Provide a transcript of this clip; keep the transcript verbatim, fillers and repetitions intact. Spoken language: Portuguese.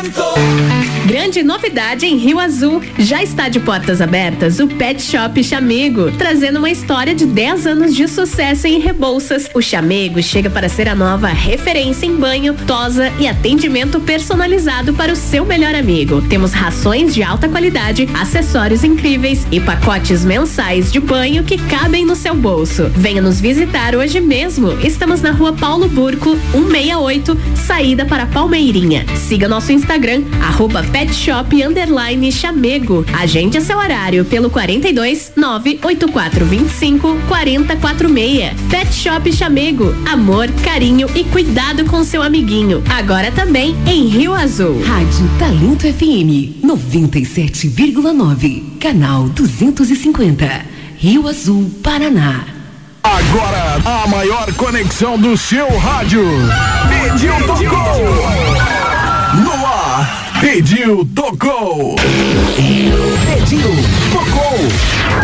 Grande novidade em Rio Azul, já está de portas abertas o Pet Shop Chamego, trazendo uma história de dez anos de sucesso em Rebouças. O Chamego chega para ser a nova referência em banho, tosa e atendimento personalizado para o seu melhor amigo. Temos rações de alta qualidade, acessórios incríveis e pacotes mensais de banho que cabem no seu bolso. Venha nos visitar hoje mesmo. Estamos na Rua Paulo Burco, cento e sessenta e oito, saída para Palmeirinha. Siga nosso Instagram, arroba Pet Shop underline Chamego. Agende seu horário pelo quarenta e dois, nove oito quatro vinte e cinco, quarenta quarenta e seis. Pet Shop Chamego, amor, carinho e cuidado com seu amiguinho. Agora também em Rio Azul. Rádio Talento F M noventa e sete vírgula nove, canal duzentos e cinquenta, Rio Azul, Paraná. Agora a maior conexão do seu rádio. Pediu, tocou. No ar. Pediu, tocou. Pediu, tocou.